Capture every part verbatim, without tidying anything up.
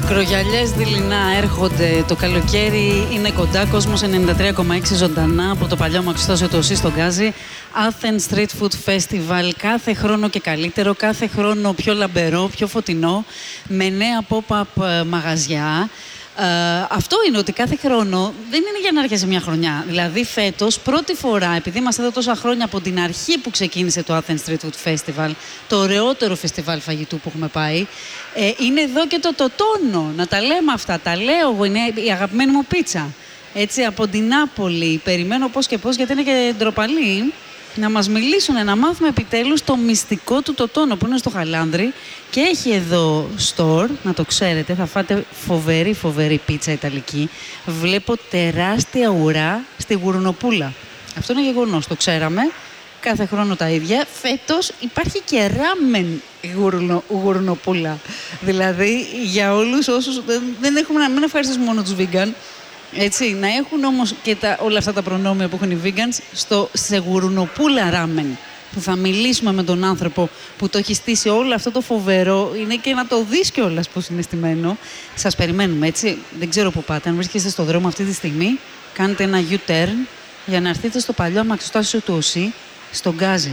Μικρογιαλιές δειλινά έρχονται. Το καλοκαίρι είναι κοντά. Κόσμος ενενήντα τρία κόμμα έξι ζωντανά από το παλιό Μαξιστάσιο του ΟΣΥ στον Γκάζι. Athens Street Food Festival. Κάθε χρόνο και καλύτερο. Κάθε χρόνο πιο λαμπερό, πιο φωτεινό. Με νέα pop-up μαγαζιά. Uh, αυτό είναι ότι κάθε χρόνο δεν είναι για να έρχεσαι μια χρονιά. Δηλαδή, φέτος, πρώτη φορά, επειδή είμαστε εδώ τόσα χρόνια από την αρχή που ξεκίνησε το Athens Street Food Festival, το ωραιότερο φεστιβάλ φαγητού που έχουμε πάει, ε, είναι εδώ και το τοτόνο. Να τα λέμε αυτά. Τα λέω εγώ, είναι η αγαπημένη μου πίτσα. Έτσι, από την Νάπολη. Περιμένω πώς και πώς, γιατί είναι και ντροπαλή, να μας μιλήσουν, να μάθουμε επιτέλους το μυστικό του τοτόνο που είναι στο Χαλάνδρι και έχει εδώ store, να το ξέρετε, θα φάτε φοβερή φοβερή πίτσα ιταλική. Βλέπω τεράστια ουρά στη γουρνοπούλα. Αυτό είναι γεγονός, το ξέραμε. Κάθε χρόνο τα ίδια. Φέτος υπάρχει και ράμεν γουρνο, γουρνοπούλα. Δηλαδή για όλους όσους δεν, δεν έχουμε να μην ευχαριστήσουμε μόνο τους vegan. Έτσι, να έχουν όμως και τα, όλα αυτά τα προνόμια που έχουν οι vegans στο, σε γουρνοπούλα ράμεν. Που θα μιλήσουμε με τον άνθρωπο που το έχει στήσει όλο αυτό το φοβερό. Είναι και να το δεις κιόλας πώς είναι στημένο. Σας περιμένουμε, έτσι. Δεν ξέρω που πάτε. Αν βρίσκεστε στο δρόμο αυτή τη στιγμή, κάντε ένα U-turn για να έρθετε στο παλιό αμαξοστάσιο του ΟΣΥ, στον Γκάζι.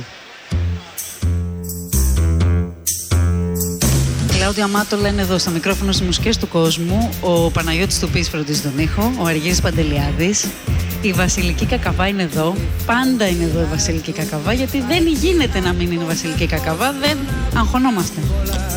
Κλάουδια Μάτολα είναι εδώ στα μικρόφωνα στις μουσικές του κόσμου. Ο Παναγιώτης Τουπής φροντίζει τον ήχο. Ο Αργύρης Παντελιάδης. Η Βασιλική Κακαβά είναι εδώ. Πάντα είναι εδώ η Βασιλική Κακαβά, γιατί δεν γίνεται να μην είναι η Βασιλική Κακαβά. Δεν αγχωνόμαστε.